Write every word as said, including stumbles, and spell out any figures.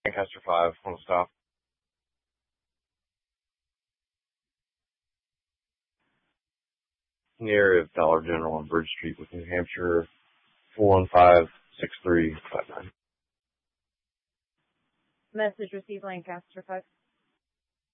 Lancaster five, on the stop. Near Dollar General on Bridge Street with New Hampshire, four one five, six three five nine. Message received, Lancaster five.